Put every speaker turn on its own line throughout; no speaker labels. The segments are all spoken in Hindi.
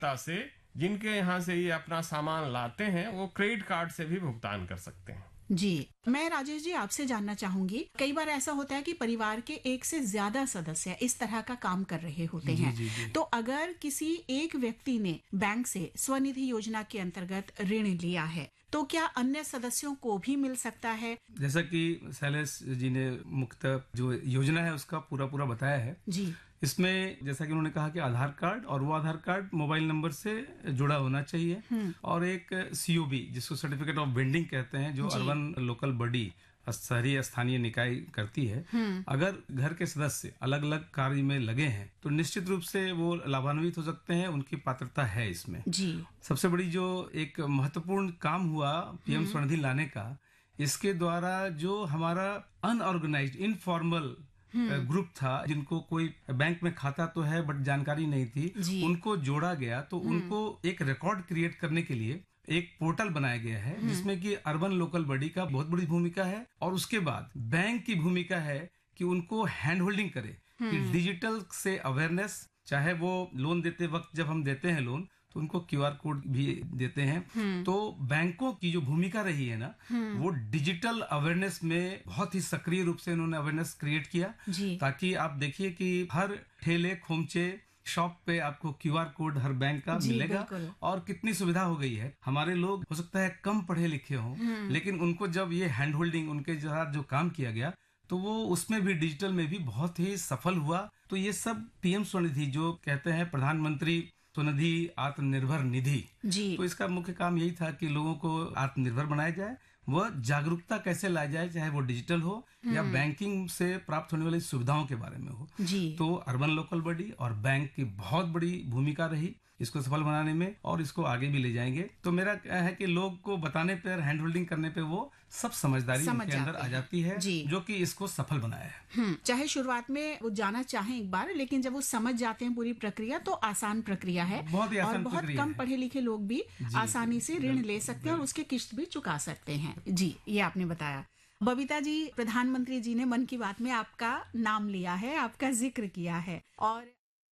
ता से जिनके यहाँ से ये अपना सामान लाते हैं वो क्रेडिट कार्ड से भी भुगतान कर सकते हैं।
जी, मैं राजेश जी आपसे जानना चाहूंगी, कई बार ऐसा होता है कि परिवार के एक से ज्यादा सदस्य इस तरह का काम कर रहे होते हैं।
जी।
तो अगर किसी एक व्यक्ति ने बैंक से स्वनिधि योजना के अंतर्गत ऋण लिया है तो क्या अन्य सदस्यों को भी मिल सकता है?
जैसा कि शैलेश जी ने मुख्यतः जो योजना है उसका पूरा बताया है।
जी,
इसमें जैसा कि उन्होंने कहा कि आधार कार्ड, और वो आधार कार्ड मोबाइल नंबर से जुड़ा होना चाहिए, और एक सीओबी जिसको सर्टिफिकेट ऑफ वेंडिंग कहते हैं, जो अर्बन लोकल बॉडी शहरी स्थानीय निकाय करती है। अगर घर के सदस्य अलग अलग कार्य में लगे हैं तो निश्चित रूप से वो लाभान्वित हो सकते हैं, उनकी पात्रता है इसमें।
जी,
सबसे बड़ी जो एक महत्वपूर्ण काम हुआ पीएम स्वनिधि लाने का, इसके द्वारा जो हमारा अनऑर्गेनाइज्ड इनफॉर्मल ग्रुप था, जिनको कोई बैंक में खाता तो है बट जानकारी नहीं थी, उनको जोड़ा गया। तो उनको एक रिकॉर्ड क्रिएट करने के लिए एक पोर्टल बनाया गया है, जिसमें कि अर्बन लोकल बॉडी का बहुत बड़ी भूमिका है, और उसके बाद बैंक की भूमिका है कि उनको हैंड होल्डिंग करे, कि डिजिटल से अवेयरनेस, चाहे वो लोन देते वक्त जब हम देते हैं लोन तो उनको क्यूआर कोड भी देते हैं। तो बैंकों की जो भूमिका रही है ना, वो डिजिटल अवेयरनेस में बहुत ही सक्रिय रूप से उन्होंने अवेयरनेस क्रिएट किया, ताकि आप देखिए कि हर ठेले खोमचे शॉप पे आपको क्यूआर कोड हर बैंक का मिलेगा। और कितनी सुविधा हो गई है। हमारे लोग हो सकता है कम पढ़े लिखे हों, लेकिन उनको जब ये हैंड होल्डिंग उनके साथ जो काम किया गया तो वो उसमें भी डिजिटल में भी बहुत ही सफल हुआ। तो ये सब पीएम स्वनिधि जो कहते हैं प्रधानमंत्री स्वनिधि आत्मनिर्भर निधि, तो इसका मुख्य काम यही था कि लोगों को आत्मनिर्भर बनाया जाए, वह जागरूकता कैसे लाई जाए, चाहे वो डिजिटल हो या बैंकिंग से प्राप्त होने वाली सुविधाओं के बारे में हो। तो अर्बन लोकल बॉडी और बैंक की बहुत बड़ी भूमिका रही इसको सफल बनाने में, और इसको आगे भी ले जाएंगे। तो मेरा क्या है कि लोग को बताने पर, हैंड होल्डिंग करने पे वो सब समझदारी उनके अंदर आ जाती है, जो कि इसको सफल बनाया है।
चाहे शुरुआत में वो जाना चाहें एक बार, लेकिन जब वो समझ जाते हैं पूरी प्रक्रिया तो आसान प्रक्रिया है,
बहुत ही आसान,
और बहुत कम पढ़े लिखे लोग भी आसानी से ऋण ले सकते हैं और उसके किस्त भी चुका सकते हैं। जी, ये आपने बताया। बबीता जी, प्रधानमंत्री जी ने मन की बात में आपका नाम लिया है, आपका जिक्र किया है और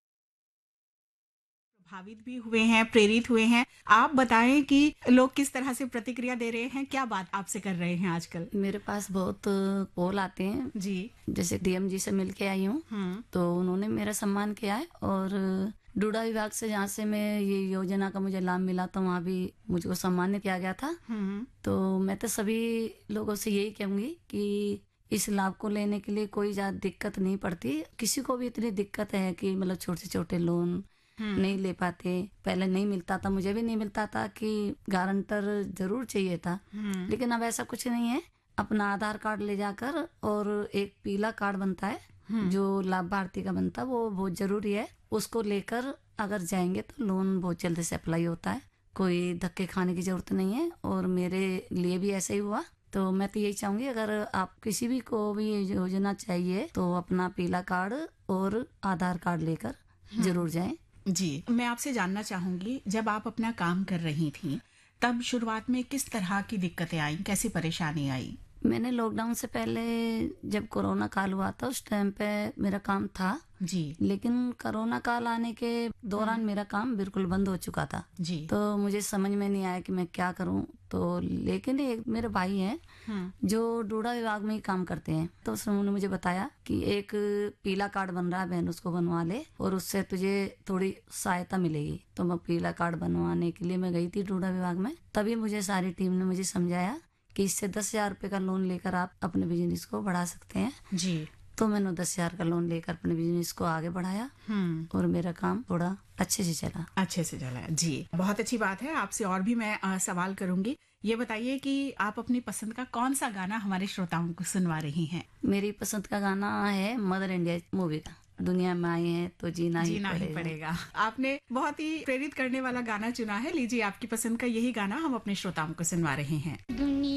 प्रभावित भी हुए हैं, प्रेरित हुए हैं। आप बताएं कि लोग किस तरह से प्रतिक्रिया दे रहे हैं, क्या बात आपसे कर रहे हैं आजकल?
मेरे पास बहुत कॉल आते हैं
जी।
जैसे डीएम जी से मिल के आई हूँ, तो उन्होंने मेरा सम्मान किया है, और डूडा विभाग से जहाँ से मैं ये योजना का मुझे लाभ मिला था वहाँ भी मुझको सम्मानित किया गया था। तो मैं तो सभी लोगों से यही कहूंगी कि इस लाभ को लेने के लिए कोई ज्यादा दिक्कत नहीं पड़ती। किसी को भी इतनी दिक्कत है कि मतलब छोटे छोटे लोन नहीं ले पाते, पहले नहीं मिलता था, मुझे भी नहीं मिलता था कि गारंटर जरूर चाहिए था, लेकिन अब ऐसा कुछ नहीं है। अपना आधार कार्ड ले जाकर, और एक पीला कार्ड बनता है जो लाभार्थी का बनता है, वो बहुत जरूरी है। उसको लेकर अगर जाएंगे तो लोन बहुत जल्दी से अप्लाई होता है, कोई धक्के खाने की जरूरत नहीं है, और मेरे लिए भी ऐसा ही हुआ। तो मैं तो यही चाहूंगी, अगर आप किसी भी को भी योजना चाहिए तो अपना पीला कार्ड और आधार कार्ड लेकर जरूर जाएं।
जी, मैं आपसे जानना चाहूंगी, जब आप अपना काम कर रही थी तब शुरुआत में किस तरह की दिक्कतें आई, कैसी परेशानी आई?
मैंने लॉकडाउन से पहले जब कोरोना काल हुआ था उस टाइम पे मेरा काम था
जी,
लेकिन कोरोना काल आने के दौरान मेरा काम बिल्कुल बंद हो चुका था
जी।
तो मुझे समझ में नहीं आया कि मैं क्या करूं। तो लेकिन एक मेरे भाई हैं जो डूडा विभाग में ही काम करते हैं, तो उन्होंने मुझे बताया कि एक पीला कार्ड बन रहा है बहन, उसको बनवा ले और उससे तुझे थोड़ी सहायता मिलेगी। तो मैं पीला कार्ड बनवाने के लिए मैं गई थी डूडा विभाग में। तभी मुझे सारी टीम ने मुझे समझाया कि इससे 10,000 रुपए का लोन लेकर आप अपने बिजनेस को बढ़ा सकते हैं
जी।
तो मैंने 10,000 का लोन लेकर अपने बिजनेस को आगे बढ़ाया और मेरा काम थोड़ा अच्छे से चला
जी। बहुत अच्छी बात है। आपसे और भी मैं सवाल करूंगी। ये बताइए कि आप अपनी पसंद का कौन सा गाना हमारे श्रोताओं को सुनवा रही हैं?
मेरी पसंद का गाना है मदर इंडिया मूवी का, दुनिया में आए हैं तो जीना ही पड़ेगा।
आपने बहुत ही प्रेरित करने वाला गाना चुना है। लीजिए, आपकी पसंद का यही गाना हम अपने श्रोताओं को सुनवा रहे हैं।